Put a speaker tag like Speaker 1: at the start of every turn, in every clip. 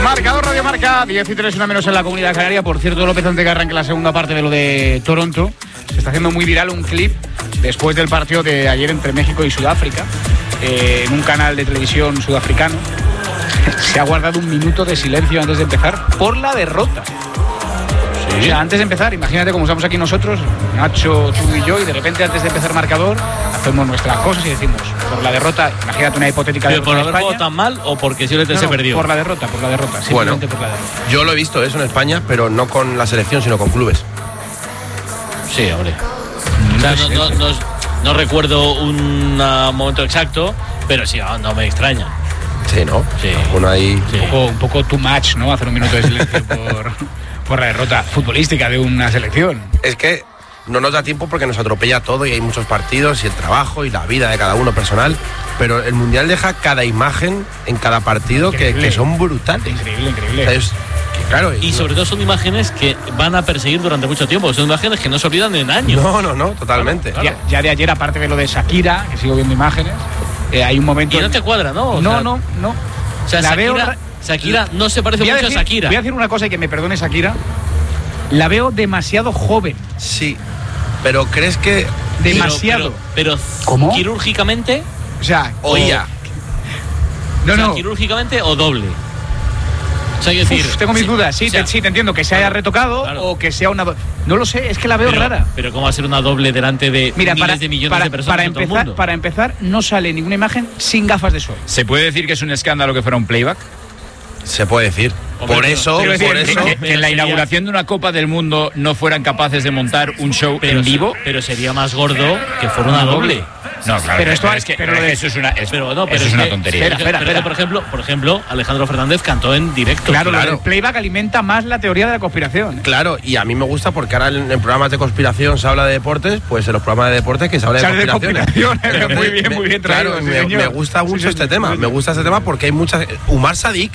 Speaker 1: Marcador Radio Marca, 10:03, una menos en la Comunidad Canaria. Por cierto, López, antes que arranque la segunda parte de lo de Toronto, se está haciendo muy viral un clip después del partido de ayer entre México y Sudáfrica, en un canal de televisión sudafricano. Se ha guardado un minuto de silencio antes de empezar por la derrota. O sea, antes de empezar, imagínate cómo estamos aquí nosotros, Nacho, tú y yo, y de repente antes de empezar marcador hacemos nuestras cosas y decimos, por la derrota, imagínate una hipotética
Speaker 2: derrota. ¿Pero por haber
Speaker 1: jugado
Speaker 2: tan mal o porque simplemente se perdió?
Speaker 1: Por la derrota, simplemente
Speaker 3: bueno,
Speaker 1: por la derrota.
Speaker 3: Yo lo he visto eso en España, pero no con la selección, sino con clubes.
Speaker 2: Sí, hombre. No recuerdo un momento exacto, pero sí, no me extraña.
Speaker 3: Sí, ¿no?
Speaker 2: Sí.
Speaker 3: Uno ahí...
Speaker 2: Sí.
Speaker 1: Un poco too much, ¿no? Hacer un minuto de silencio por la derrota futbolística de una selección.
Speaker 3: Es que no nos da tiempo porque nos atropella todo y hay muchos partidos y el trabajo y la vida de cada uno personal, pero el Mundial deja cada imagen en cada partido que son brutales.
Speaker 1: Increíble.
Speaker 3: Entonces, claro,
Speaker 2: y sobre todo son imágenes que van a perseguir durante mucho tiempo, son imágenes que no se olvidan en años.
Speaker 3: No, totalmente.
Speaker 2: Claro.
Speaker 1: Ya de ayer, aparte de lo de Shakira, que sigo viendo imágenes, hay un momento...
Speaker 2: Y no te cuadra, ¿no? O
Speaker 1: No.
Speaker 2: O sea,
Speaker 1: La
Speaker 2: Shakira no se parece mucho a Shakira.
Speaker 1: Voy a decir una cosa y que me perdone Shakira. La veo demasiado joven.
Speaker 3: Sí, pero ¿crees que...?
Speaker 1: Demasiado.
Speaker 2: Pero
Speaker 1: ¿Cómo?
Speaker 2: ¿Quirúrgicamente?
Speaker 1: O sea...
Speaker 3: Oía.
Speaker 1: No.
Speaker 2: ¿Quirúrgicamente o doble? O sea, decir,
Speaker 1: tengo mis dudas. Sí,
Speaker 2: o sea,
Speaker 1: te entiendo. Que se haya retocado o que sea una... No lo sé, es que la veo rara.
Speaker 2: Pero ¿cómo va a ser una doble delante de miles de millones de personas en todo el mundo?
Speaker 1: Para empezar, no sale ninguna imagen sin gafas de sol.
Speaker 4: ¿Se puede decir que es un escándalo que fuera un playback?
Speaker 3: Se puede decir.
Speaker 4: Hombre,
Speaker 3: por eso
Speaker 4: que en la inauguración de una Copa del Mundo no fueran capaces de montar un show en vivo.
Speaker 2: Pero sería más gordo que fuera una doble.
Speaker 4: No, claro,
Speaker 1: pero esto
Speaker 4: es que eso es una tontería.
Speaker 2: Espera. Por ejemplo, Alejandro Fernández cantó en directo.
Speaker 1: Claro. El playback alimenta más la teoría de la conspiración.
Speaker 3: Claro, y a mí me gusta porque ahora en programas de conspiración se habla de deportes, pues en los programas de deportes que se habla de conspiración.
Speaker 1: Muy bien traído.
Speaker 3: Claro, me gusta mucho este tema. Me gusta este tema porque hay muchas... Umar Sadik,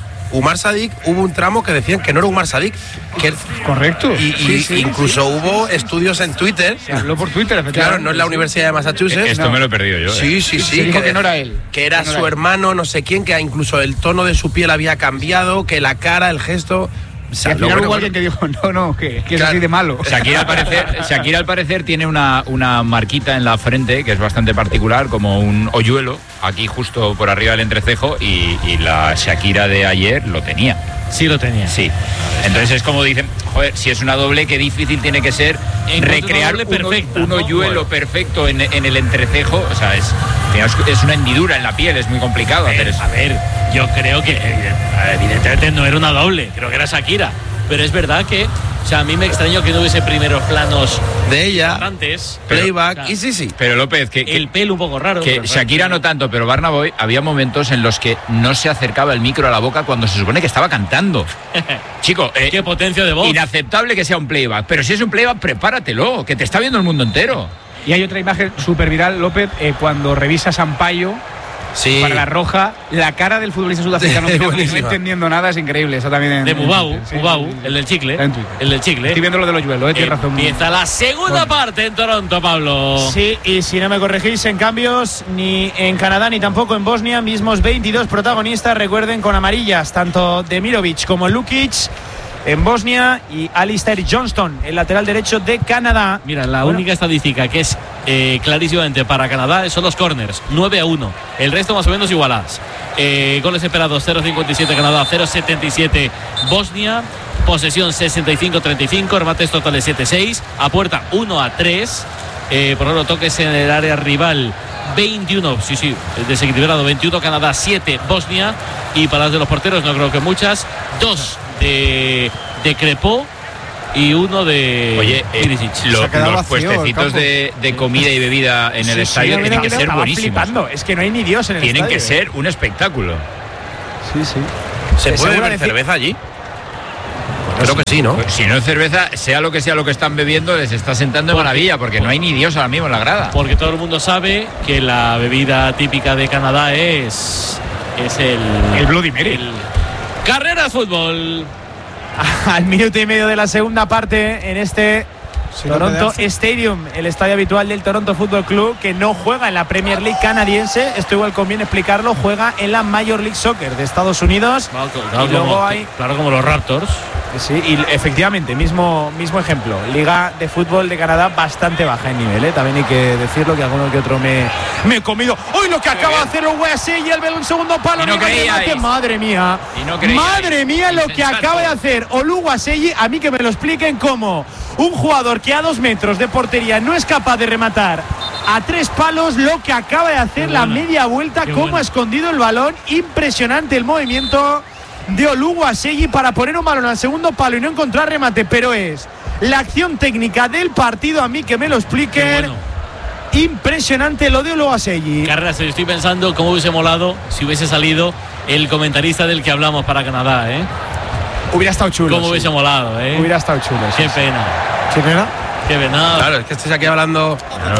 Speaker 3: hubo un tramo que decían que no era Umar Sadik.
Speaker 1: Correcto.
Speaker 3: Y incluso hubo estudios en Twitter.
Speaker 1: Se habló por Twitter, efectivamente.
Speaker 3: Claro, no es la Universidad de Massachusetts.
Speaker 4: Esto me lo he perdido yo.
Speaker 3: Sí.
Speaker 1: Dijo que no era él.
Speaker 3: Que era su hermano, no sé quién, que incluso el tono de su piel había cambiado, que la cara, el gesto...
Speaker 1: O sea, al final hubo alguien que dijo, que es así de malo.
Speaker 4: Shakira al parecer tiene una marquita en la frente que es bastante particular, como un hoyuelo, aquí justo por arriba del entrecejo, y la Shakira de ayer lo tenía.
Speaker 2: Sí lo tenía.
Speaker 4: Sí. Entonces es como dicen, joder, si es una doble, qué difícil tiene que ser recrear un hoyuelo perfecto en el entrecejo. O sea, es una hendidura en la piel, es muy complicado hacer eso.
Speaker 2: A ver, yo creo que evidentemente no era una doble, creo que era Shakira. Pero es verdad que, o sea, a mí me extrañó que no hubiese primeros planos
Speaker 3: de ella,
Speaker 2: antes,
Speaker 3: playback,
Speaker 2: o sea,
Speaker 3: y sí.
Speaker 4: Pero López,
Speaker 2: el pelo un poco raro.
Speaker 4: Que Shakira no tanto, pero Burna Boy había momentos en los que no se acercaba el micro a la boca cuando se supone que estaba cantando. Chico,
Speaker 2: qué potencia de voz.
Speaker 4: Inaceptable que sea un playback, pero si es un playback, prepáratelo, que te está viendo el mundo entero.
Speaker 1: Y hay otra imagen súper viral, López, cuando revisa Sampaio.
Speaker 3: Sí.
Speaker 1: Para la roja, la cara del futbolista sudafricano no entendiendo nada, es increíble. Eso también
Speaker 2: de Mubau, el del chicle. El del chicle.
Speaker 1: Estoy viendo lo del hoyuelo, tienes razón.
Speaker 2: Empieza la segunda parte en Toronto, Pablo.
Speaker 5: Sí, y si no me corregís, en cambios, ni en Canadá ni tampoco en Bosnia, mismos 22 protagonistas, recuerden, con amarillas, tanto Demirovic como Lukic en Bosnia y Alistair Johnston, el lateral derecho de Canadá.
Speaker 2: Mira, la única estadística que es clarísimamente para Canadá son los corners, 9-1. El resto más o menos igualadas. Goles esperados, 0,57 Canadá, 0,77 Bosnia. Posesión 65-35, remates totales 7-6. A puerta 1-3. Por ejemplo, toques en el área rival 21, desequilibrado, 21 Canadá, 7 Bosnia. Y para las de los porteros no creo que muchas. 2 de Crepó y 1 de...
Speaker 4: Oye, los puestecitos de comida y bebida en el estadio tienen que ser buenísimos.
Speaker 5: Flipando. Es que no hay ni Dios en el
Speaker 4: estadio. Tienen que ser un espectáculo.
Speaker 5: Sí.
Speaker 3: ¿Se puede beber cerveza allí? Creo que sí, ¿no?
Speaker 4: Pues si no es cerveza, sea lo que están bebiendo, les está sentando de maravilla, porque no hay ni Dios ahora mismo en la grada.
Speaker 2: Porque todo el mundo sabe que la bebida típica de Canadá es
Speaker 1: el Bloody Mary.
Speaker 2: Carreras fútbol.
Speaker 5: Al minuto y medio de la segunda parte, en este Toronto Stadium, el estadio habitual del Toronto Football Club, que no juega en la Premier League canadiense. Esto igual conviene explicarlo. Juega en la Major League Soccer de Estados Unidos.
Speaker 2: Claro,
Speaker 5: y luego hay,
Speaker 2: claro, como los Raptors.
Speaker 5: Sí, y efectivamente, mismo ejemplo. Liga de fútbol de Canadá bastante baja en nivel, ¿eh? También hay que decirlo, que alguno que otro me he comido. ¡Uy, lo que acaba de hacer el USA y el balón segundo palo!
Speaker 4: Y no creíais.
Speaker 5: ¡Madre mía! ¡Madre mía lo que acaba de hacer Oluwaseyi! A mí que me lo expliquen cómo un jugador que a 2 metros de portería no es capaz de rematar a 3 palos, lo que acaba de hacer la media vuelta, cómo ha escondido el balón. Impresionante el movimiento de Oluwaseyi para poner un balón al segundo palo y no encontrar remate, pero es la acción técnica del partido. A mí que me lo expliquen. Impresionante lo de Oluwaseyi.
Speaker 2: Carreras, estoy pensando cómo hubiese molado si hubiese salido el comentarista del que hablamos para Canadá, ¿eh?
Speaker 5: Hubiera estado chulo.
Speaker 2: Cómo hubiese molado, ¿eh?
Speaker 5: Hubiera estado chulo.
Speaker 2: Qué pena.
Speaker 5: ¿Qué pena?
Speaker 2: Qué pena.
Speaker 3: Claro, es que estés aquí hablando.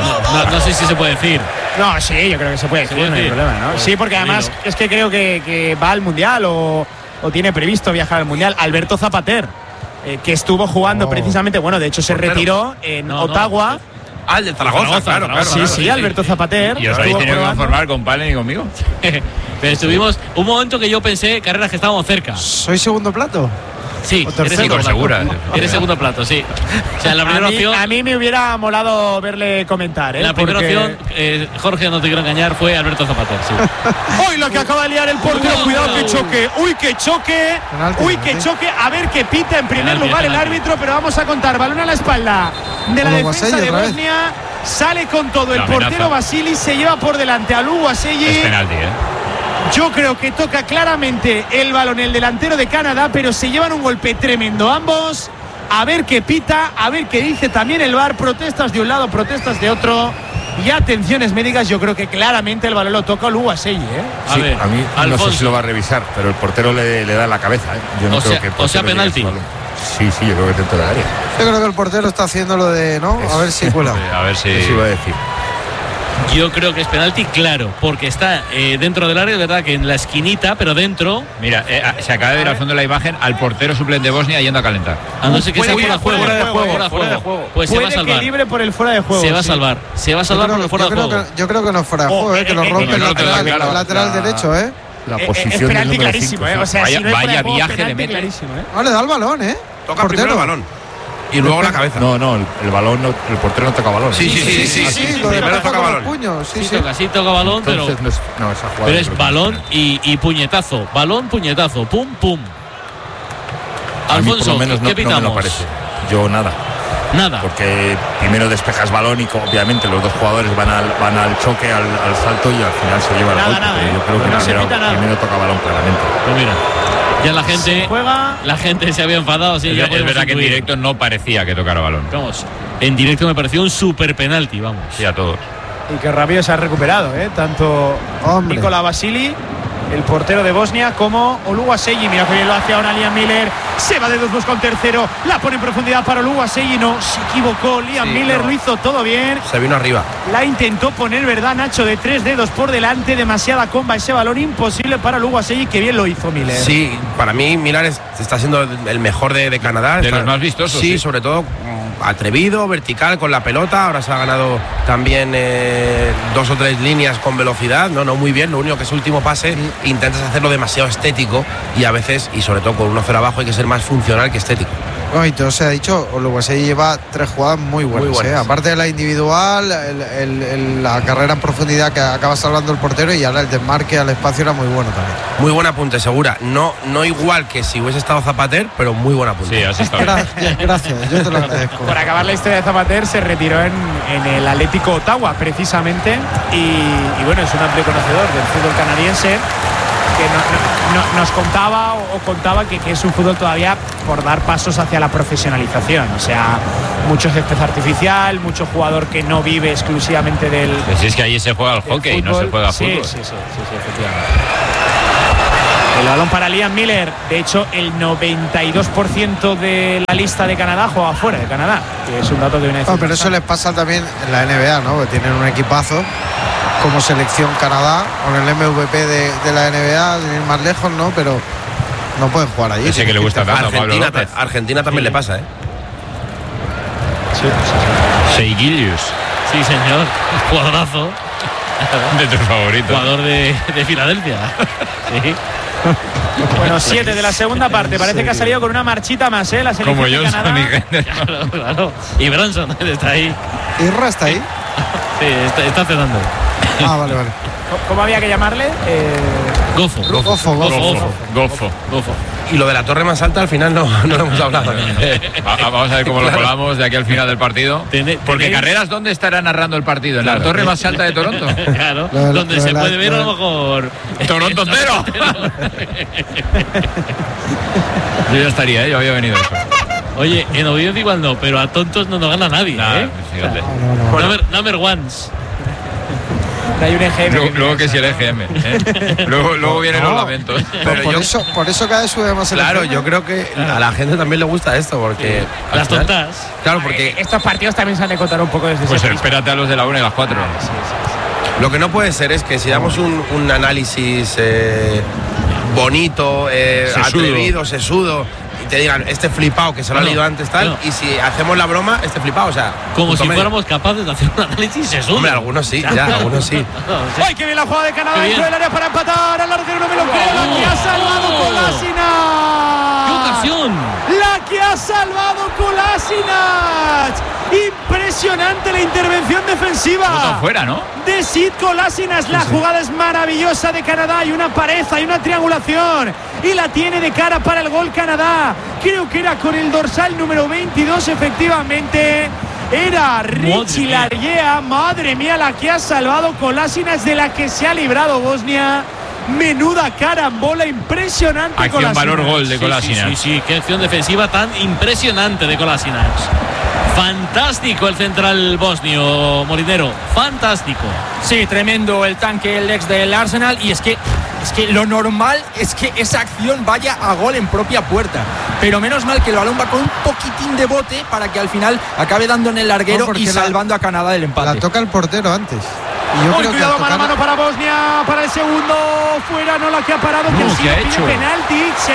Speaker 2: No sé si se puede decir.
Speaker 5: No, sí, yo creo que se puede decir, no hay problema, ¿no? Sí, porque además es que creo que va al Mundial o tiene previsto viajar al Mundial. Alberto Zapater, que estuvo jugando precisamente, bueno, de hecho se retiró en Ottawa.
Speaker 3: El de Zaragoza, claro.
Speaker 5: Sí, Alberto Zapater.
Speaker 4: ¿Y os habéis tenido que conformar con Palen y conmigo?
Speaker 2: Pero estuvimos un momento que yo pensé, Carreras, que estábamos cerca.
Speaker 6: ¿Soy segundo plato?
Speaker 2: Sí, eres segundo plato. Eres segundo plato, sí. O sea, en la primera opción.
Speaker 5: A mí me hubiera molado verle comentar, ¿eh?
Speaker 2: En la primera opción, Jorge, no te quiero engañar, fue Alberto Zapater, sí.
Speaker 5: ¡Uy, lo que acaba de liar el portero! ¡Cuidado que choque! ¡Uy, que choque! ¡Uy, que choque! A ver qué pita en primer lugar el árbitro, pero vamos a contar. Balón a la espalda de la defensa de Bosnia. Sale con todo el portero Vasili, se lleva por delante a Oluwaseyi.
Speaker 4: Es penalti, ¿eh?
Speaker 5: Yo creo que toca claramente el balón el delantero de Canadá, pero se llevan un golpe tremendo ambos. A ver qué pita, a ver qué dice también el VAR. Protestas de un lado, protestas de otro. Y atenciones médicas, yo creo que claramente el balón lo toca Oluwaseyi, ¿eh?
Speaker 7: Sí, a mí Alfonso, no sé si lo va a revisar, pero el portero le da en la cabeza, ¿eh? Yo no creo que el portero
Speaker 2: penalti.
Speaker 7: Sí, yo creo que dentro del área.
Speaker 6: Yo creo que el portero está haciendo lo de, ¿no? A ver si cuela.
Speaker 4: A ver si.
Speaker 7: Eso iba a decir.
Speaker 2: Yo creo que es penalti, claro, porque está dentro del área, es verdad que en la esquinita, pero dentro.
Speaker 4: Mira, se acaba de ver al fondo de la imagen al portero suplente de Bosnia yendo a calentar.
Speaker 2: A no ser que sea fuera de juego. Pues se va a salvar.
Speaker 5: Que libre por el fuera de juego.
Speaker 2: Se va a salvar. Se va a salvar por el fuera de juego.
Speaker 6: Yo creo que no es fuera de juego, que lo rompe el lateral derecho, ¿eh?
Speaker 7: La posición
Speaker 5: es penalti clarísimo, ¿eh? O sea,
Speaker 4: vaya viaje le mete.
Speaker 5: Clarísimo, ¿eh?
Speaker 6: No, le da el balón, ¿eh?
Speaker 3: Toca primero el balón. Y luego la cabeza.
Speaker 7: No, el balón, el portero no toca balón.
Speaker 3: Sí,
Speaker 6: lo de
Speaker 3: primero toca balón.
Speaker 6: Puños,
Speaker 2: sí toca balón, pero es balón y puñetazo. Balón, puñetazo, pum, pum. Alfonso,
Speaker 7: por lo menos
Speaker 2: ¿qué pitamos?
Speaker 7: No me lo parece. Yo nada. Porque primero despejas balón y obviamente los dos jugadores van al choque, al salto y al final se lleva el golpe. Yo creo que primero toca balón claramente.
Speaker 2: Pues mira, ya la gente se había enfadado. Sí,
Speaker 4: es verdad que en directo no parecía que tocara balón.
Speaker 2: Vamos, en directo me pareció un super penalti, vamos.
Speaker 4: Sí, a todos.
Speaker 5: Y que rápido se ha recuperado, ¿eh? Tanto Nikola Vasili, el portero de Bosnia, como Oluwaseyi. Mira que bien lo hace ahora Liam Miller. Se va de 2-2 con tercero. La pone en profundidad para Oluwaseyi. No, se equivocó. Liam Miller lo hizo todo bien.
Speaker 3: Se vino arriba.
Speaker 5: La intentó poner, ¿verdad, Nacho? De 3 dedos por delante. Demasiada comba ese balón. Imposible para Oluwaseyi. Que bien lo hizo Miller.
Speaker 3: Sí, para mí Miller está siendo el mejor de Canadá.
Speaker 4: De los más vistosos.
Speaker 3: Sí, sobre todo atrevido, vertical con la pelota. Ahora se ha ganado también 2 o 3 líneas con velocidad. No, muy bien. Lo único que ese último pase intentas hacerlo demasiado estético y a veces, y sobre todo con 1-0 abajo, hay que ser más funcional que estético.
Speaker 6: O sea, ha dicho, Oluwaseyi lleva 3 jugadas muy buenas. Aparte de la individual, la carrera en profundidad que acaba salvando el portero, y ahora el desmarque al espacio era muy bueno también.
Speaker 3: Muy buen apunte, Segura. No igual que si hubiese estado Zapater, pero muy buen apunte.
Speaker 4: Sí, así está.
Speaker 6: Gracias, yo te lo agradezco.
Speaker 5: Por acabar la historia de Zapater, se retiró en el Atlético Ottawa, precisamente, y bueno, es un amplio conocedor del fútbol canadiense, que nos contaba que es un fútbol todavía por dar pasos hacia la profesionalización. O sea, mucho césped artificial, mucho jugador que no vive exclusivamente del.
Speaker 4: Pues es que ahí se juega al hockey, no se juega fútbol.
Speaker 5: Sí, efectivamente. El balón para Liam Miller. De hecho, el 92% de la lista de Canadá juega fuera de Canadá, que es un dato que viene a decir.
Speaker 6: Pero eso les pasa también en la NBA, ¿no? Que tienen un equipazo como selección Canadá, con el MVP de la NBA, de ir más lejos, ¿no? Pero no pueden jugar allí.
Speaker 4: Ese que le gusta tanto a Pablo López.
Speaker 3: Argentina también le pasa, ¿eh?
Speaker 4: Seigilius.
Speaker 2: Sí, señor. Jugadorazo.
Speaker 4: De tus favoritos.
Speaker 2: Jugador de Filadelfia. Sí.
Speaker 5: Bueno, 7 de la segunda parte. Parece que ha salido con una marchita más, la selección
Speaker 4: como
Speaker 5: de Canadá.
Speaker 2: Claro. Y Branson está ahí.
Speaker 6: ¿Irra está ahí?
Speaker 2: Sí, está cenando.
Speaker 6: Vale.
Speaker 5: ¿Cómo había que llamarle?
Speaker 2: Gofo.
Speaker 3: Y lo de la torre más alta al final no lo hemos hablado.
Speaker 4: Vamos a ver cómo lo colamos de aquí al final del partido. Porque Carreras, ¿dónde estará narrando el partido? ¿En la torre más alta de Toronto?
Speaker 2: Claro, donde se puede ver a lo mejor
Speaker 4: Toronto cero. Yo ya estaría, yo había venido eso.
Speaker 2: Oye, en audiencia igual no, pero a tontos no nos gana nadie.
Speaker 4: Fíjate.
Speaker 2: Number ones.
Speaker 5: Hay un EGM.
Speaker 4: Luego que si el EGM. Luego vienen los lamentos.
Speaker 6: Pero por eso cada vez sube más el
Speaker 3: Claro,
Speaker 6: EGM.
Speaker 3: yo creo que a la gente también le gusta esto, porque...
Speaker 2: Las tontas.
Speaker 3: Claro, porque
Speaker 5: estos partidos también se han de contar un poco desde
Speaker 4: Pues
Speaker 5: ese
Speaker 4: espérate a los de la 1 y las 4.
Speaker 3: lo que no puede ser es que si damos un análisis bonito, atrevido, sesudo, y te digan, este flipado que se lo ha leído antes tal, y si hacemos la broma, este flipado, o sea...
Speaker 2: Como si fuéramos capaces de hacer un análisis sesudo.
Speaker 3: Hombre, algunos sí, algunos sí.
Speaker 5: ¡Ay, qué bien la jugada de Canadá dentro del área para empatar! Al larguero no me lo creo, la que ha salvado Kolasinac.
Speaker 2: ¡Qué ocasión!
Speaker 5: La que ha salvado Kolasinac. Impresionante la intervención defensiva.
Speaker 4: Botón fuera, ¿no?
Speaker 5: De Sid Kolasinac. La jugada es maravillosa de Canadá. Hay una pared, hay una triangulación. Y la tiene de cara para el gol Canadá. Creo que era con el dorsal número 22, efectivamente. Era Richie Larguea. Madre mía, la que ha salvado Kolasinac, de la que se ha librado Bosnia. Menuda carambola impresionante.
Speaker 4: Acción valor gol de Kolasinac.
Speaker 2: Sí, qué acción defensiva tan impresionante de Kolasinac. Fantástico el central bosnio, Molinero. Fantástico.
Speaker 8: Sí, tremendo el tanque, el ex del Arsenal. Y es que lo normal es que esa acción vaya a gol en propia puerta. Pero menos mal que el balón va con un poquitín de bote para que al final acabe dando en el larguero y salvando a Canadá del empate.
Speaker 6: La toca el portero antes.
Speaker 5: Cuidado, mano a mano para Bosnia, para el segundo, fuera, no la que ha parado, que
Speaker 4: ¿qué ha hecho?
Speaker 5: Penalti, se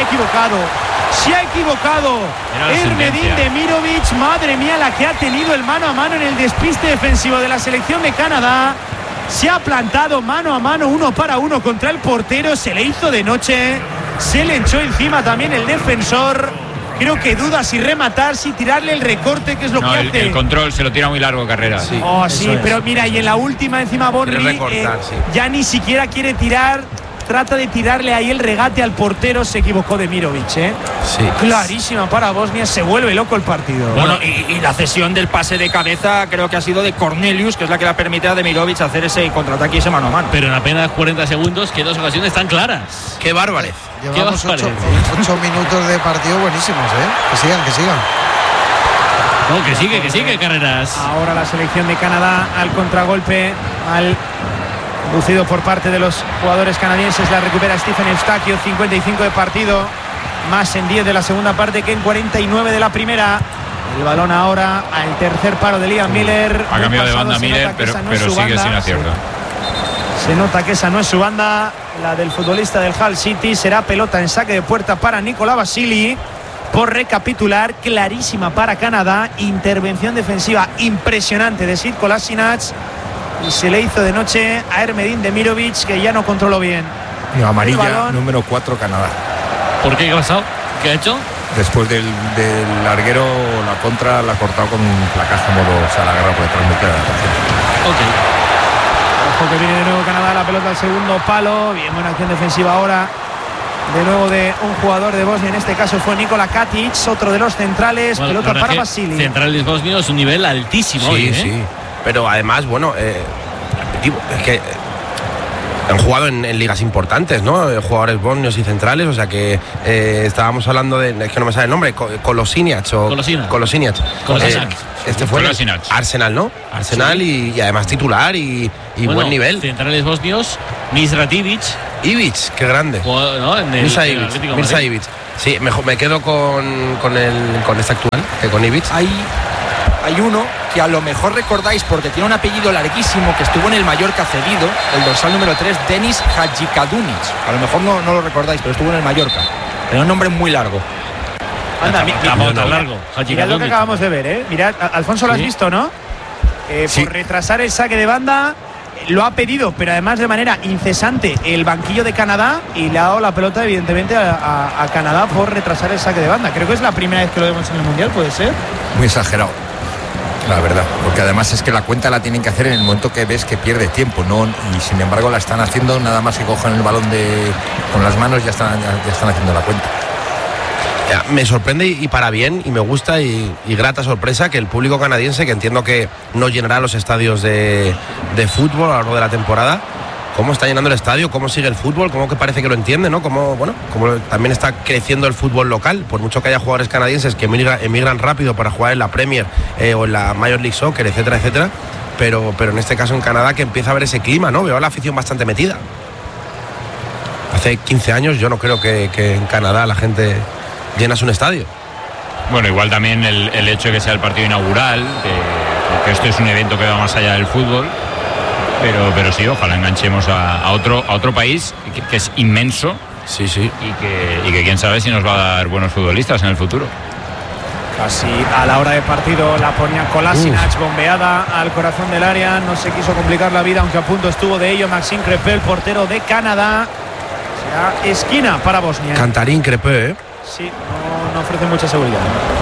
Speaker 5: ha equivocado Ermedin Demirovic. Madre mía, la que ha tenido el mano a mano en el despiste defensivo de la selección de Canadá. Se ha plantado mano a mano, 1-1 contra el portero, se le hizo de noche, se le echó encima también el defensor. Creo que duda si rematar, si tirarle el recorte, que es lo que hace.
Speaker 4: El control se lo tira muy largo, Carreras.
Speaker 5: Sí, pero mira, y en la última encima Bonri ya ni siquiera quiere tirar, trata de tirarle ahí el regate al portero, se equivocó Demirovic, Sí. Clarísima para Bosnia, se vuelve loco el partido.
Speaker 8: Bueno, y la cesión del pase de cabeza creo que ha sido de Cornelius, que es la que le permite a Demirovic hacer ese contraataque y ese mano a mano.
Speaker 2: Pero en apenas 40 segundos, que dos ocasiones tan claras.
Speaker 3: ¡Qué bárbarez!
Speaker 6: Llevamos 8 minutos de partido buenísimos, Que sigan.
Speaker 2: No, que sigue, Carreras.
Speaker 5: Ahora la selección de Canadá al contragolpe, al lucido por parte de los jugadores canadienses. La recupera Stephen Eustaquio, 55 de partido, más en 10 de la segunda parte que en 49 de la primera. El balón ahora al tercer paro de Liam Miller.
Speaker 4: Ha cambiado de banda Miller, pero sigue sin acierto.
Speaker 5: Se nota que esa no es su banda, la del futbolista del Hull City. Será pelota en saque de puerta para Nicola Basili. Por recapitular, clarísima para Canadá. Intervención defensiva impresionante de Sid Kolasinac. Y se le hizo de noche a Ermedin Demirovic, que ya no controló bien.
Speaker 7: Y amarilla, número 4, Canadá.
Speaker 2: ¿Por qué? ¿Qué ha pasado? ¿Qué ha hecho?
Speaker 7: Después del larguero, la contra la ha cortado con un placaje modo Salagarra por detrás.
Speaker 5: Ojo que viene de nuevo Canadá, la pelota al segundo palo. Bien, buena acción defensiva ahora. De nuevo de un jugador de Bosnia, en este caso fue Nikola Katic, otro de los centrales. Pelota para Basili.
Speaker 2: Centrales bosnios, un nivel altísimo.
Speaker 3: Sí. Pero además, es que han jugado en ligas importantes, ¿no? Jugadores bosnios y centrales, o sea que estábamos hablando de, es que no me sale el nombre, Kolasinac. Este fue Arsenal, ¿no? Arsenal y además titular y buen nivel.
Speaker 2: Centrales bosnios, Misrativic.
Speaker 3: Ivic, qué grande. Mirza Ivic. Sí, mejor me quedo con este actual que con Ivic.
Speaker 8: Hay uno que a lo mejor recordáis porque tiene un apellido larguísimo, que estuvo en el Mallorca cedido, el dorsal número 3, Denis Hadjikadunic. A lo mejor no lo recordáis, pero estuvo en el Mallorca. Tenía un nombre muy largo.
Speaker 5: Anda,
Speaker 2: tan largo.
Speaker 5: Mirad lo que acabamos de ver, ¿eh? Mirad, Alfonso, lo has visto, ¿no?
Speaker 7: Sí.
Speaker 5: Por retrasar el saque de banda, lo ha pedido, pero además de manera incesante, el banquillo de Canadá, y le ha dado la pelota, evidentemente, a Canadá por retrasar el saque de banda. Creo que es la primera vez que lo vemos en el Mundial, ¿puede ser?
Speaker 7: Muy exagerado, la verdad, porque además es que la cuenta la tienen que hacer en el momento que ves que pierde tiempo, ¿no? Y sin embargo la están haciendo, nada más que cojan el balón con las manos, ya están haciendo la cuenta.
Speaker 3: Me sorprende y para bien, y me gusta y grata sorpresa que el público canadiense, que entiendo que no llenará los estadios de fútbol a lo largo de la temporada, cómo está llenando el estadio, cómo sigue el fútbol, cómo que parece que lo entiende, ¿no? Como también está creciendo el fútbol local, por mucho que haya jugadores canadienses que emigran rápido para jugar en la Premier o en la Major League Soccer, etcétera, etcétera, pero en este caso en Canadá, que empieza a haber ese clima, ¿no? Veo a la afición bastante metida. Hace 15 años yo no creo que en Canadá la gente llenas un estadio.
Speaker 4: Bueno, igual también el hecho de que sea el partido inaugural, que esto es un evento que va más allá del fútbol, pero sí, ojalá enganchemos a otro país que es inmenso.
Speaker 3: Sí.
Speaker 4: Y que quién sabe si nos va a dar buenos futbolistas en el futuro.
Speaker 5: Casi a la hora de partido la ponía Kolasinac, bombeada al corazón del área, no se quiso complicar la vida, aunque a punto estuvo de ello. Maxime Crépin, el portero de Canadá. Será esquina para Bosnia.
Speaker 3: Cantarín Crépin, ¿eh?
Speaker 5: Sí, no ofrece mucha seguridad.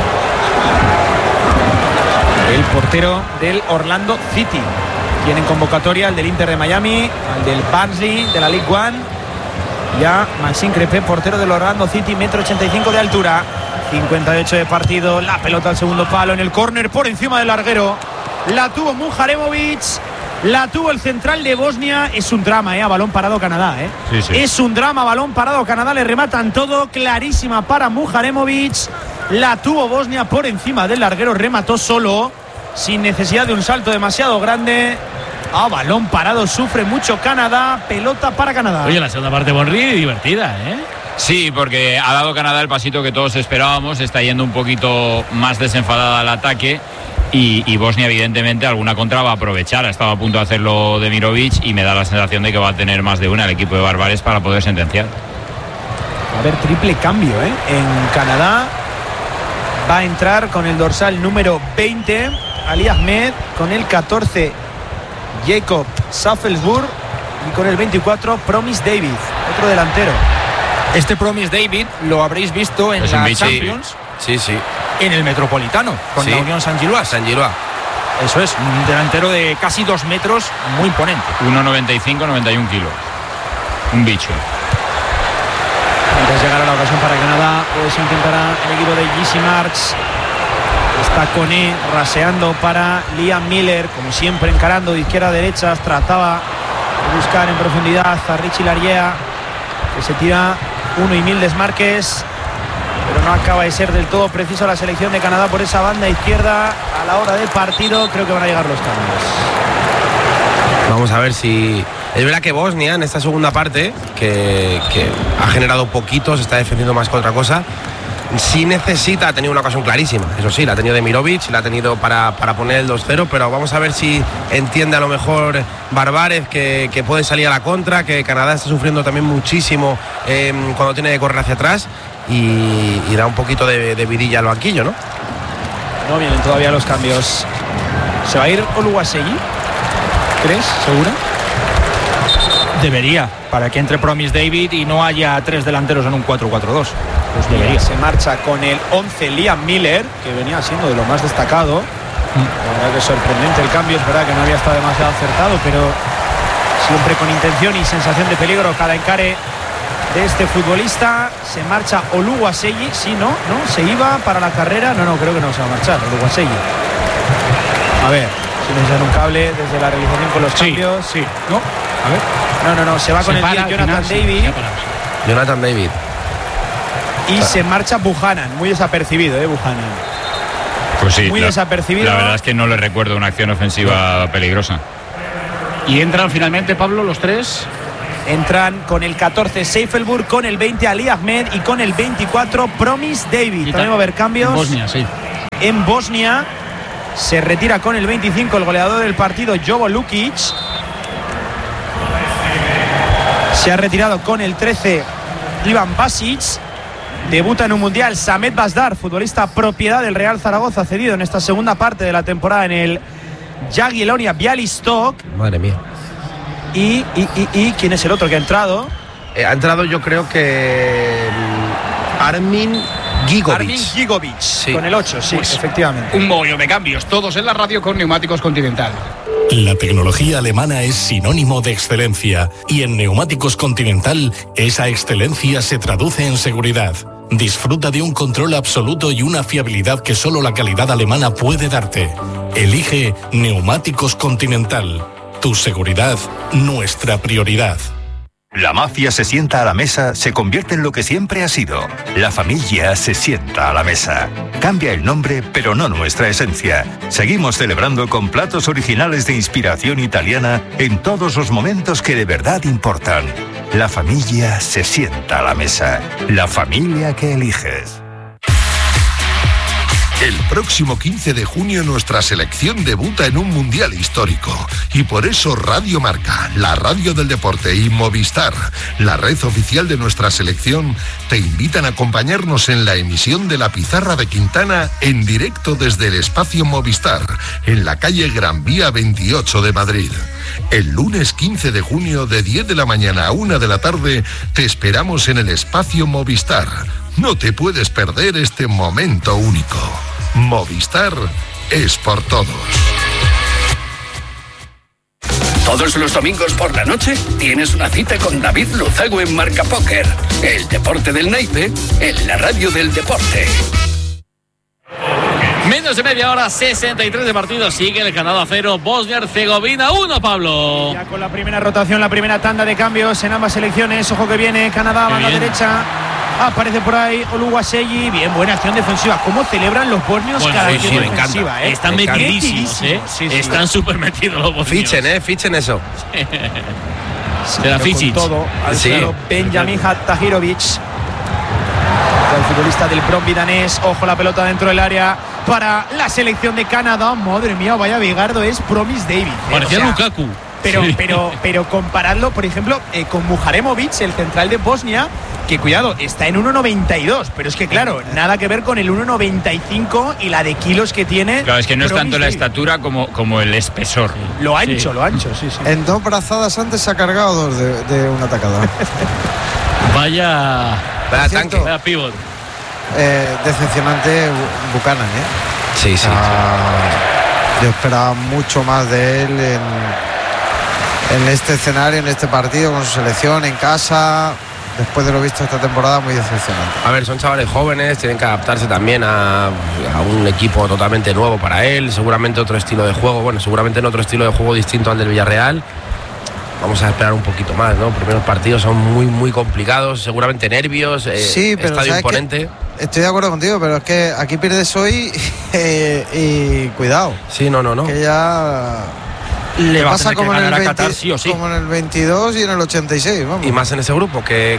Speaker 5: El portero del Orlando City. Tienen convocatoria al del Inter de Miami, al del Barnsley de la League One. Ya Maxime Crépin, portero del Orlando City, 1,85 m de altura. 58 de partido, la pelota al segundo palo en el córner por encima del larguero. La tuvo Muharemovic. La tuvo el central de Bosnia. Es un drama, a balón parado Canadá,
Speaker 4: Sí.
Speaker 5: Es un drama, balón parado Canadá. Le rematan todo, clarísima para Muharemovic. La tuvo Bosnia por encima del larguero. Remató solo, sin necesidad de un salto demasiado grande. Balón parado, sufre mucho Canadá. Pelota para Canadá.
Speaker 2: Oye, la segunda parte bonita y divertida,
Speaker 4: Sí, porque ha dado Canadá el pasito que todos esperábamos. Está yendo un poquito más desenfadada al ataque. Y Bosnia, evidentemente, alguna contra va a aprovechar. Ha estado a punto de hacerlo Demirovic y me da la sensación de que va a tener más de una el equipo de Barbares para poder sentenciar.
Speaker 5: Va a haber triple cambio, En Canadá va a entrar con el dorsal número 20 Ali Ahmed, con el 14 Jacob Saffelsburg y con el 24 Promise David, otro delantero.
Speaker 8: Este Promise David lo habréis visto en la Champions.
Speaker 3: Sí.
Speaker 8: En el Metropolitano, con la Unión Saint-Gilloise. Eso es, un delantero de casi 2 metros, muy imponente.
Speaker 4: 1,95, 91 kilos. Un bicho.
Speaker 5: Antes llegará la ocasión para Canadá, pues intentará el equipo de Jesse Marks. Está Koné raseando para Liam Miller, como siempre encarando de izquierda a derecha. Trataba de buscar en profundidad a Richie Larriea, que se tira 1 y 1000 desmarques, pero no acaba de ser del todo preciso la selección de Canadá por esa banda izquierda. A la hora del partido creo que van a llegar los cambios.
Speaker 3: Vamos a ver si... Es verdad que Bosnia en esta segunda parte, que ha generado poquitos, está defendiendo más que otra cosa, sí necesita, ha tenido una ocasión clarísima, eso sí, la ha tenido Demirovic, la ha tenido para poner el 2-0, pero vamos a ver si entiende a lo mejor Barbares que puede salir a la contra, que Canadá está sufriendo también muchísimo cuando tiene que correr hacia atrás y da un poquito de vidilla al banquillo, ¿no?
Speaker 5: No vienen todavía los cambios. ¿Se va a ir Oluwaseyi? ¿Crees? ¿Segura?
Speaker 8: Debería, para que entre Promise David y no haya 3 delanteros en un 4-4-2. Pues
Speaker 5: debería. Se marcha con el 11 Liam Miller, que venía siendo de lo más destacado. La verdad que es sorprendente el cambio, es verdad que no había estado demasiado acertado, pero siempre con intención y sensación de peligro cada encare de este futbolista. Se marcha Oluwaseyi, sí, no, se iba para la carrera, no, creo que no se va a marchar Oluwaseyi. A ver, si me echan un cable desde la realización con los cambios.
Speaker 8: Sí, ¿no? A ver.
Speaker 5: No, se va con el 10 Jonathan David.
Speaker 3: Jonathan David.
Speaker 5: Y se marcha Buchanan, muy desapercibido, Buchanan.
Speaker 4: Pues sí,
Speaker 5: muy desapercibido.
Speaker 4: La verdad es que no le recuerdo una acción ofensiva peligrosa.
Speaker 1: Y entran finalmente, Pablo, los 3.
Speaker 5: Entran con el 14 Seifelburg, con el 20 Ali Ahmed y con el 24 Promise David. También va a haber cambios.
Speaker 1: En Bosnia, sí.
Speaker 5: En Bosnia se retira con el 25 el goleador del partido, Jovo Lukic. Se ha retirado con el 13 Ivan Basic. debuta en un mundial. Samet Basdar, futbolista propiedad del Real Zaragoza, cedido en esta segunda parte de la temporada en el Jagiellonia Białystok.
Speaker 3: Madre mía.
Speaker 5: Y ¿quién es el otro que ha entrado?
Speaker 3: Ha entrado, yo creo que Armin Gigovic,
Speaker 5: sí. Con el 8, sí, pues, efectivamente.
Speaker 1: Un mogollón de cambios, todos en la radio con Neumáticos Continental.
Speaker 9: La tecnología alemana es sinónimo de excelencia y en Neumáticos Continental esa excelencia se traduce en seguridad. Disfruta de un control absoluto y una fiabilidad que solo la calidad alemana puede darte. Elige Neumáticos Continental. Tu seguridad, nuestra prioridad.
Speaker 10: La mafia se sienta a la mesa, se convierte en lo que siempre ha sido. La familia se sienta a la mesa. Cambia el nombre, pero no nuestra esencia. Seguimos celebrando con platos originales de inspiración italiana en todos los momentos que de verdad importan. La familia se sienta a la mesa. La familia que eliges.
Speaker 11: El próximo 15 de junio nuestra selección debuta en un mundial histórico y por eso Radio Marca, la radio del deporte y Movistar, la red oficial de nuestra selección, te invitan a acompañarnos en la emisión de La Pizarra de Quintana en directo desde el espacio Movistar, en la calle Gran Vía 28 de Madrid. El lunes 15 de junio de 10 de la mañana a 1 de la tarde te esperamos en el espacio Movistar. No te puedes perder este momento único. Movistar es por todos.
Speaker 12: Todos los domingos por la noche tienes una cita con David Luzago en Marca Póker. El deporte del naipe en la radio del deporte.
Speaker 2: Menos de media hora, 63 de partido. Sigue el Canadá 0, Bosnia-Herzegovina 1, Pablo.
Speaker 5: Ya con la primera rotación, la primera tanda de cambios en ambas selecciones. Ojo que viene Canadá, banda derecha. Aparece por ahí Oluwaseyi. Bien, buena acción defensiva. ¿Cómo celebran los bosnios cada acción defensiva?
Speaker 2: Están metidísimos, Sí. Están súper metidos los bosnios.
Speaker 3: Fichen eso.
Speaker 2: Será Fičić.
Speaker 5: Todo al lado Benjamin Tahirovic, el futbolista del Brøndby danés. Ojo la pelota dentro del área para la selección de Canadá. Madre mía, vaya bigardo es Promis David.
Speaker 2: Parecía Lukaku.
Speaker 5: Pero compararlo, por ejemplo, con Muharemovic, el central de Bosnia, que cuidado, está en 1,92, pero es que claro, nada que ver con el 1,95 y la de kilos que tiene.
Speaker 4: Claro, es que no es tanto la estatura como el espesor.
Speaker 5: Lo ancho, sí.
Speaker 6: En 2 brazadas antes se ha cargado 2 de un atacador.
Speaker 2: Vaya
Speaker 3: tanque.
Speaker 2: Vaya pivot.
Speaker 6: Decepcionante Buchanan,
Speaker 3: Sí.
Speaker 6: Yo esperaba mucho más de él en este escenario, en este partido, con su selección, en casa. Después de lo visto esta temporada, muy decepcionante.
Speaker 3: A ver, son chavales jóvenes, tienen que adaptarse también a un equipo totalmente nuevo para él, seguramente otro estilo de juego, seguramente en otro estilo de juego distinto al del Villarreal. Vamos a esperar un poquito más, ¿no? Primeros partidos son muy, muy complicados, seguramente nervios,
Speaker 6: pero
Speaker 3: estadio imponente.
Speaker 6: Estoy de acuerdo contigo, pero es que aquí pierdes hoy y cuidado.
Speaker 3: Sí, no.
Speaker 6: Que ya
Speaker 8: le
Speaker 6: pasa como en, el
Speaker 8: Qatar, sí o sí.
Speaker 6: Como en el 22 y en el 86, vamos.
Speaker 3: Y más en ese grupo que...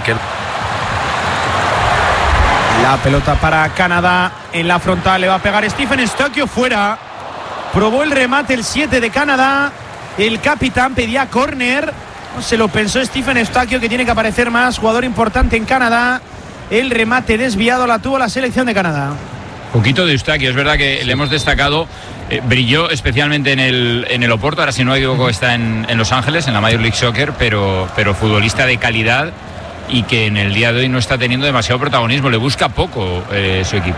Speaker 5: La pelota para Canadá en la frontal, le va a pegar Stephen Eustaquio fuera. Probó el remate el 7 de Canadá. El capitán pedía córner. No se lo pensó Stephen Eustaquio, que tiene que aparecer más, jugador importante en Canadá. El remate desviado la tuvo la selección de Canadá.
Speaker 4: Poquito de Eustaquio, es verdad que le hemos destacado. Brilló especialmente en el Oporto, ahora si no me equivoco está en Los Ángeles, en la Major League Soccer, pero futbolista de calidad y que en el día de hoy no está teniendo demasiado protagonismo, le busca poco su equipo.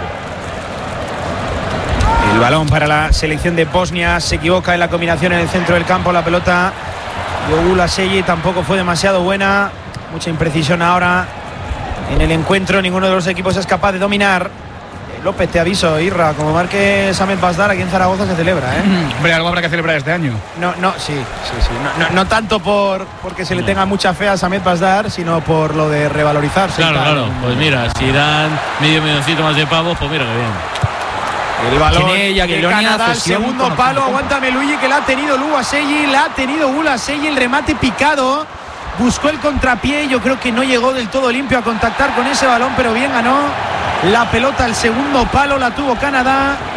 Speaker 5: El balón para la selección de Bosnia, se equivoca en la combinación en el centro del campo, la pelota de Oluwaseyi tampoco fue demasiado buena, mucha imprecisión ahora en el encuentro, ninguno de los equipos es capaz de dominar. López, te aviso, Irra, como marque Samet Basdar, aquí en Zaragoza se celebra, ¿eh?
Speaker 1: Hombre, algo habrá que celebrar este año.
Speaker 5: Sí. No tanto porque se le tenga mucha fe a Samet Basdar, sino por lo de revalorizarse.
Speaker 2: Claro. Pues mira, si dan medio milloncito más de pavos, pues mira que bien.
Speaker 5: El balón de Canadá, el segundo palo, aguántame Luigi, que la ha tenido Oluwaseyi, el remate picado. Buscó el contrapié, yo creo que no llegó del todo limpio a contactar con ese balón, pero bien ganó la pelota, el segundo palo la tuvo Canadá.